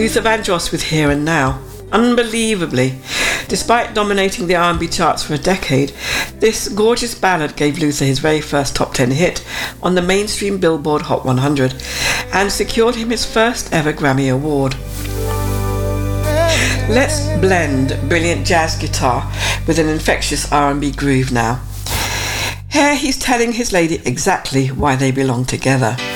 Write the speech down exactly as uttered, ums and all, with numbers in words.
Luther Vandross with Here and Now. Unbelievably, despite dominating the R and B charts for a decade, this gorgeous ballad gave Luther his very first top ten hit on the mainstream Billboard Hot one hundred and secured him his first ever Grammy Award. Let's blend brilliant jazz guitar with an infectious R and B groove now. Here he's telling his lady exactly why they belong together.